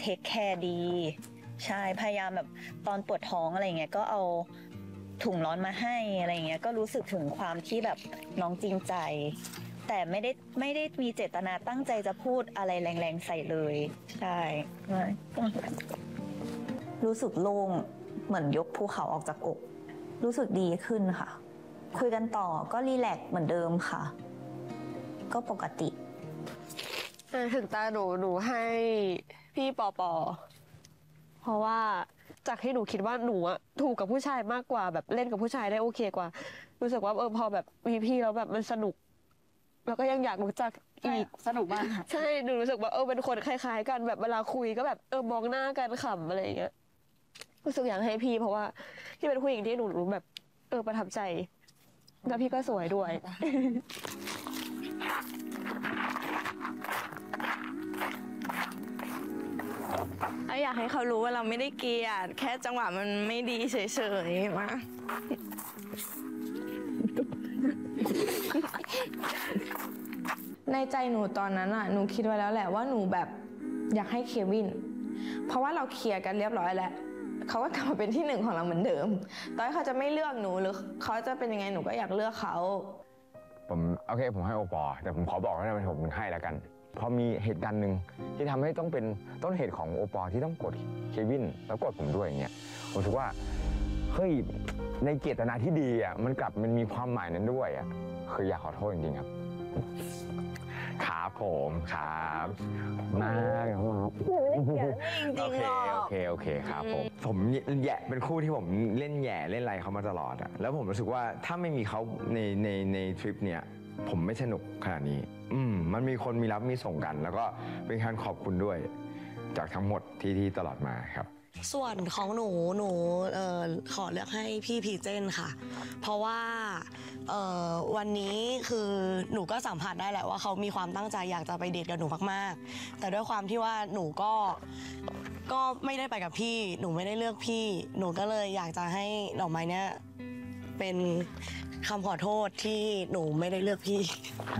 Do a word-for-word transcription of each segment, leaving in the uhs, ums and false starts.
คแคร์ดีใช่พยายามแบบตอนปวดท้องอะไรเงี้ยก็เอาถุงร้อนมาให้อะไรเงี้ยก็รู้สึกถึงความที่แบบน้องจริงใจแต่ไม่ได้ไม่ได้มีเจตนาตั้งใจจะพูดอะไรแรงๆใส่เลยใช่รู้สึกโล่งเหมือนยกภูเขาออกจากอกรู้สึกดีขึ้นค่ะคุยกันต่อก็รีแลกซ์เหมือนเดิมค่ะก็ปกติถึงตาหนูหนูให้พี่ปอปอเพราะว่าจากที่หนูคิดว่าหนูอะถูกกับผู้ชายมากกว่าแบบเล่นกับผู้ชายได้โอเคกว่ารู้สึกว่าเออพอแบบมีพี่แล้วแบบมันสนุกแล้วก็ยังอยากรู้จักอีกสนุกมากใช่หนูรู้สึกว่าเออเป็นคนคล้ายๆกันแบบเวลาคุยก็แบบเออมองหน้ากันขำอะไรอย่างเงี้ยรู้สึกอยากให้พี่เพราะว่าพี่เป็นผู้หญิงที่หนูรู้แบบเออประทับใจแล้วพี่ก็สวยด้วยอยากให้เขารู้ว่าเราไม่ได้เกลียดแค่จังหวะมันไม่ดีเฉยๆมาในใจหนูตอนนั้นอ่ะหนูคิดไว้แล้วแหละว่าหนูแบบอยากให้เควินเพราะว่าเราเคลียร์กันเรียบร้อยแล้วเขาก็กลับมาเป็นที่หนึ่งของเราเหมือนเดิมต่อให้เขาจะไม่เลือกหนูหรือเขาจะเป็นยังไงหนูก็อยากเลือกเขาผมโอเคผมให้โอปอแต่ผมขอบอกว่าเป็นผมให้แล้วกันเพราะมีเหตุการณ์หนึ่งที่ทำให้ต้องเป็นต้นเหตุของโอปอที่ต้องกดเควินแล้วกดผมด้วยอย่างเงี้ยผมคิดว่าเฮ้ยในเจตนาที่ดีอ่ะมันกลับมันมีความหมายนั้นด้วยอ่ะคืออยากขอโทษจริงๆครับครับผมครับมากครับโอเคโอเคโอเคครับผมผมแย่เป็นคู่ที่ผมเล่นแย่เล่นอะไรเขามาตลอดอ่ะแล้วผมรู้สึกว่าถ้าไม่มีเขาในในในทริปเนี้ยผมไม่สนุกขนาดนี้อืมมันมีคนมีรับมีส่งกันแล้วก็เป็นการขอบคุณด้วยจากทั้งหมดที่ที่ตลอดมาครับส่วนของหนูหนูเอ่อขอเลือกให้พี่พีเจนค่ะเพราะว่าเอ่อวันนี้คือหนูก็สัมผัสได้แหละว่าเขามีความตั้งใจอยากจะไปเดทกับหนูมากๆแต่ด้วยความที่ว่าหนูก็ก็ไม่ได้ไปกับพี่หนูไม่ได้เลือกพี่หนูก็เลยอยากจะให้ดอกไม้เนี้ยเป็นคำขอโทษที่หนูไม่ได้เลือกพี่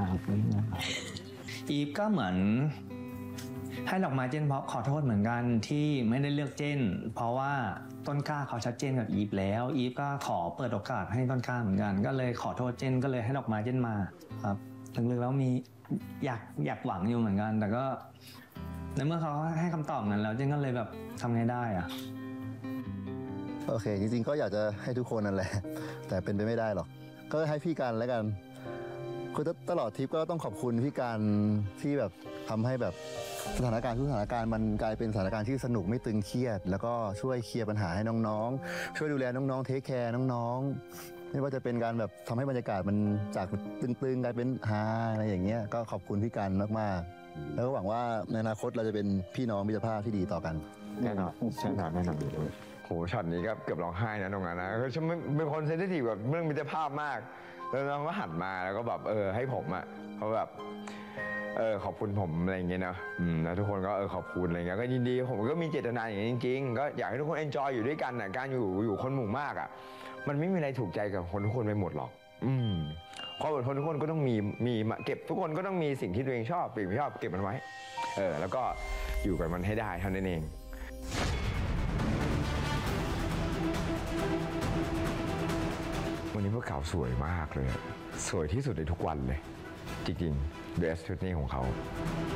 อีฟก็เหมือนให้ดอกไม้เจนเพราะขอโทษเหมือนกันที่ไม่ได้เลือกเจนเพราะว่าต้นกล้าเขาชัดเจนกับอีฟแล้วอีฟก็ขอเปิดโอกาสให้ต้นกล้าเหมือนกันก็เลยขอโทษเจนก็เลยให้ดอกไม้เจนมาครับลึกๆแล้วมีอยากอยากหวังอยู่เหมือนกันแต่ก็ในเมื่อเขาให้คำตอบนั้นแล้วเจนก็เลยแบบทำไงได้อะโอเคจริงๆก็อยากจะให้ทุกคนนั่นแหละแต่เป็นไปไม่ได้หรอกก็ให้พี่กันแล้วกันคือตลอดทริปก็ต้องขอบคุณพี่กันที่แบบทำให้แบบสถานการณ์ทุกสถานการณ์มันกลายเป็นสถานการณ์ที่สนุกไม่ตึงเครียดแล้วก็ช่วยเคลียร์ปัญหาให้น้องๆช่วยดูแลน้องๆเทคแคร์น้องๆไม่ว่าจะเป็นการแบบทำให้บรรยากาศมันจากตึงๆกลายเป็นฮาอะไรอย่างเงี้ยก็ขอบคุณพี่กันมากๆแล้วก็หวังว่าในอนาคตเราจะเป็นพี่น้องมิตรภาพที่ดีต่อกันแน่นอนแน่นอนแน่นอนโหช็อตนี้ก็เกือบร้องไห้นะตรงนั้นนะคือฉันเป็นคนเซนซิทีฟกับเรื่องมิตรภาพมากแล้วน้องก็หันมาแล้วก็แบบเออให้ผมอ่ะเขาแบบเออขอบคุณผมอะไรอย่างเงี้ยนะอืมแล้วทุกคนก็เออขอบคุณอะไรเงี้ยก็ยินดีผมก็มีเจตนาอย่างนี้จริงๆก็อยากให้ทุกคนเอนจอยอยู่ด้วยกันนะการอยู่อยู่คนหมู่มากอ่ะมันไม่มีอะไรถูกใจกับคนทุกคนไปหมดหรอกอืมความอดทนทุกคนก็ต้องมีมีเก็บทุกคนก็ต้องมีสิ่งที่ตัวเองชอบสิ่งที่ชอบเก็บมันไว้เออแล้วก็อยู่กับมันให้ได้เท่านั้นเองวันนี้พวกเขาสวยมากเลยสวยที่สุดในทุกวันเลยจริงๆเดรสชุดนี้ของเขา